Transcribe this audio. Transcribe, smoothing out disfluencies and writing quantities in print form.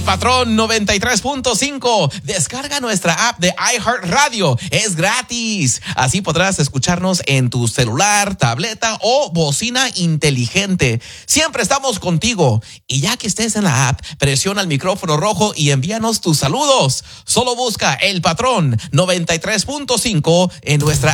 Patrón 93.5. Descarga nuestra app de iHeartRadio. Es gratis. Así podrás escucharnos en tu celular, tableta o bocina inteligente. Siempre estamos contigo. Y ya que estés en la app, presiona el micrófono rojo y envíanos tus saludos. Solo busca El Patrón 93.5 en nuestra